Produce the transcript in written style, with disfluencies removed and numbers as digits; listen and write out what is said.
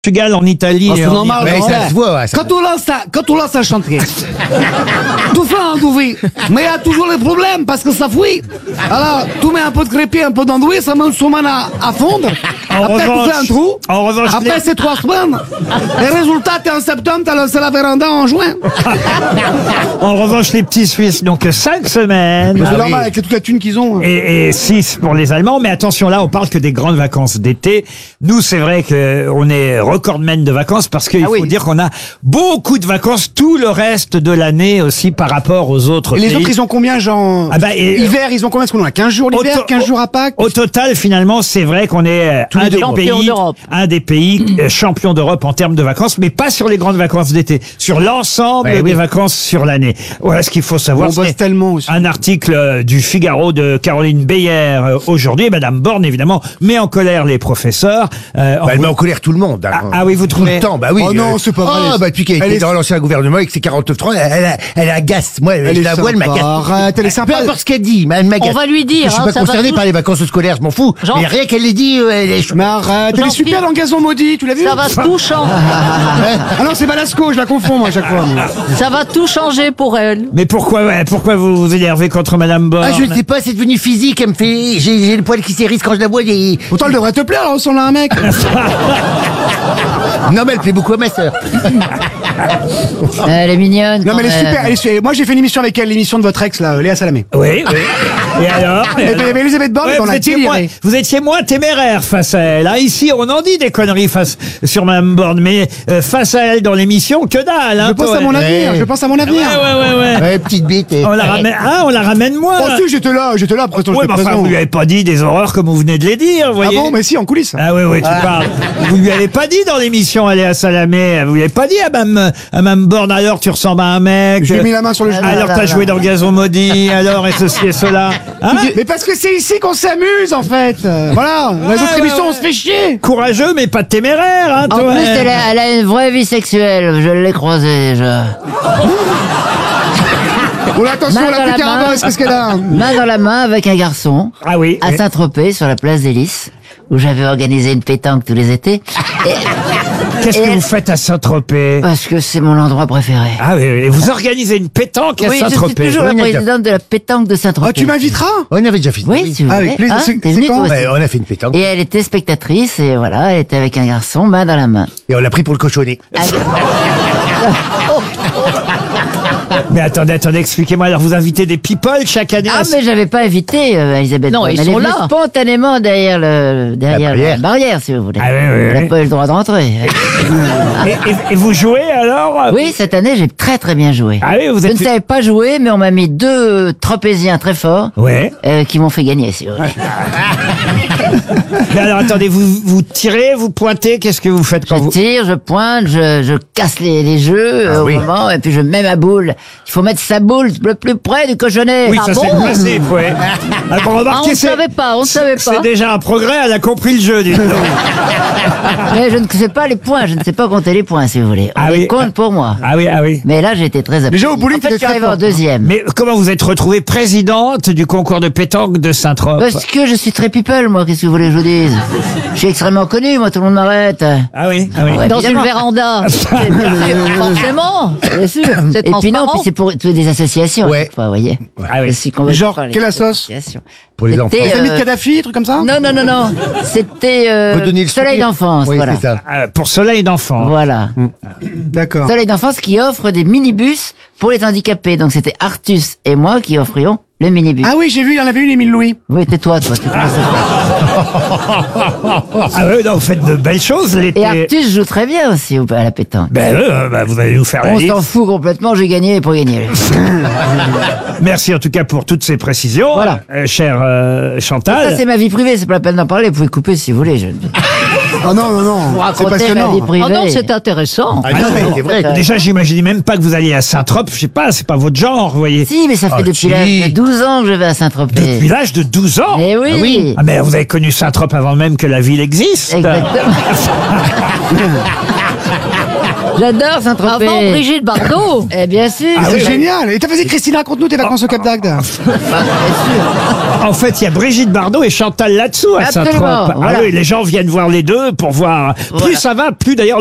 Portugal, en Italie. C'est normal, Ouais, non, ça ouais. se voit, ouais, ça. Quand on lance un chantier, tout fait andouille, mais il y a toujours les problèmes parce que ça fouille. Alors, tu mets un peu de crépi, un peu d'andouille, ça met une semaine à fondre. Après, tu fais un trou. En revanche, Après, c'est 3 semaines. Les résultats, t'es en septembre, t'as lancé la véranda en juin. en revanche, les petits Suisses n'ont que 5 semaines. C'est normal avec toute la thune qu'ils ont. Et 6 pour les Allemands. Mais attention, là, on parle que des grandes vacances d'été. Nous, c'est vrai qu'on est recordman de vacances parce qu'il faut dire qu'on a beaucoup de vacances tout le reste de l'année aussi par rapport aux autres Et les pays. autres, ils ont combien, genre hiver, ils ont combien? Parce qu'on a 15 jours l'hiver, 15 jours à Pâques. Au total, finalement, c'est vrai qu'on est un des pays champions d'Europe en termes de vacances, mais pas sur les grandes vacances d'été, sur l'ensemble des vacances sur l'année. Voilà ce qu'il faut savoir. On bosse tellement aussi. Un article du Figaro de Caroline Beyer aujourd'hui. Madame Borne, évidemment, met en colère les professeurs. Elle met en colère tout le monde. Hein. Ah oui, vous trouvez? Tout le temps, bah oui. Oh non, c'est pas vrai. Oh, bah depuis qu'elle était dans l'ancien gouvernement avec ses 49.3, elle agace. Moi, je la vois, elle m'agace. Arrête, elle est sympa. Peu importe ce qu'elle dit, elle m'agace. On va lui dire. Je suis pas concerné par les vacances scolaires, je m'en fous. Genre- Mais rien qu'elle les dit, elle est... Mais arrête, elle est super dans le gazon maudit, tu l'as vu? Ça va tout changer. Ah non, c'est Balasco, je la confonds moi à chaque fois. moi. Ça va tout changer pour elle. Mais pourquoi vous vous énervez contre Madame Borne? Ah, je ne sais pas, c'est devenu physique, elle me fait... J'ai le poil qui s'érisse quand je la vois, et... Pourtant, elle devrait te plaire, elle ressemble à un mec. Non, mais elle plaît beaucoup à ma sœur. Elle est mignonne. Non, mais elle est quand super. même. Moi, j'ai fait une émission avec elle, l'émission de votre ex, là, Léa Salamé. Oui, oui. Et alors? Mais Elisabeth Borne, Ouais, on vous, a étiez moins téméraire face à elle. Hein. Ici, on en dit des conneries sur Mme Borne, mais face à elle dans l'émission, que dalle. Hein, Je pense à mon avenir, je pense à mon avenir. Ouais. Ouais, petite bite. On la ramène moins. Oh, si, j'étais là, après ton Ouais, mais enfin, vous lui avez pas dit des horreurs comme vous venez de les dire, vous Ah voyez. bon, mais si, en coulisses. Ah oui, tu parles. Vous lui avez pas dit dans l'émission, Léa Salamé, vous lui avez pas dit à Mme Borne, alors tu ressembles à un mec. Je lui ai mis la main sur le genou. Alors t'as joué dans le gazon maudit, alors et ceci et cela. Hein? Mais parce que c'est ici qu'on s'amuse, en fait. Voilà, les autres émissions, on se fait chier. Courageux, mais pas téméraire, hein, En toi. plus, elle a une vraie vie sexuelle. Je l'ai croisée déjà. Oh là, attention, Main la dans la petite main. carapace, qu'est-ce qu'elle a? Main dans la main avec un garçon. Ah oui. À Saint-Tropez, sur la place des Lys, où j'avais organisé une pétanque tous les étés. Qu'est-ce que et- vous faites à Saint-Tropez? Parce que c'est mon endroit préféré. Ah oui, vous organisez une pétanque à Oui, je suis Saint-Tropez. toujours la Oui, présidente de la pétanque de Saint-Tropez. Oh, tu m'inviteras? On avait déjà fait. Oui, si vous Avec voulez. plaisir. Hein, C'est t'es venue, quand toi aussi. Ouais, on a fait une pétanque. Et elle était spectatrice, et voilà, elle était avec un garçon, main dans la main. Et on l'a pris pour le cochonnet. Mais attendez, expliquez-moi. Alors, vous invitez des people chaque année Ah, mais j'avais pas invité Elisabeth Non, Borne. ils Elle sont est venue là. spontanément derrière barrière. la barrière, si vous voulez. Ah oui. Elle n'a pas eu le droit de rentrer. Et vous jouez alors? Oui, cette année, j'ai très très bien joué. Ah oui, vous Je êtes... ne savais pas jouer, mais on m'a mis 2 tropéziens très forts Ouais. qui m'ont fait gagner, si vous voulez. Mais alors, attendez, vous tirez, vous pointez, qu'est-ce que vous faites quand Je vous... tire, je pointe, je casse les jeux au moment, et puis je mets ma boule. Il faut mettre sa boule le plus près du cochonnet. Oui, Ah ça bon c'est le principe, ouais. Alors, remarquez, on ne savait pas, on ne savait pas. C'est déjà un progrès, elle a compris le jeu, dites donc. Mais je ne sais pas les points, je ne sais pas compter les points, si vous voulez. On Ah les oui. compte pour moi. Ah oui. Mais là, j'étais très applaudi. Déjà, au bowling, en fait, je t'étais suis très arrivé en fort. deuxième. Mais comment vous êtes retrouvée présidente du concours de pétanque de Saint-Trope? Parce que je suis très people, moi, qu'est-ce que vous voulez que je vous dise? Je suis extrêmement connu, moi, tout le monde m'arrête. Ah oui. Ouais, Dans évidemment. une véranda. Forcément, bien sûr. C'est Et puis non, transparent. puis c'est pour des associations, Ouais. à chaque fois, vous voyez. Ah oui. Je suis convaincu Genre, par les quelle assoce associations. Pour les C'était, enfants. Les amis de Kadhafi, truc comme ça? Non. C'était Faut donner le Soleil sourire. d'enfance, Oui, voilà. c'est ça. Pour Soleil d'enfant. Voilà. D'accord. Soleil d'enfance qui offre des minibus pour les handicapés. Donc c'était Artus et moi qui offrions le minibus. Ah oui, j'ai vu, il y en avait une, Émile Louis. Oui, tais-toi, toi. Tu connais ça. Ah oui, non, vous faites de belles choses l'été. Et Artus joue très bien aussi à la pétanque. Vous allez nous faire la On liste. s'en fout complètement, j'ai gagné pour gagner. Merci en tout cas pour toutes ces précisions, Voilà. chère Ça, Chantal. c'est ma vie privée, c'est pas la peine d'en parler, vous pouvez couper si vous voulez. Je... Ah non, Vous c'est racontez ma passionnant. vie privée. Oh non, c'est intéressant. Ah non, mais c'est vrai. Déjà, j'imaginais même pas que vous alliez à Saint-Trope. Je sais pas, c'est pas votre genre, vous voyez. Si, mais ça fait Ah, depuis si. l'âge de 12 ans que je vais à Saint-Tropez. Depuis l'âge de 12 ans. Eh oui. Ah oui. Ah, mais vous avez connu Saint-Trope avant même que la ville existe. Exactement. J'adore Saint-Tropez. Avant Brigitte Bardot. Eh bien sûr. C'est génial. Et t'as fait Christina, raconte-nous tes vacances au Cap d'Agde. Bien sûr. En fait, il y a Brigitte Bardot et Chantal là-dessous à Absolument, Saint-Trope. voilà. Ah oui, les gens viennent voir les deux pour voir. Plus Voilà. ça va, plus d'ailleurs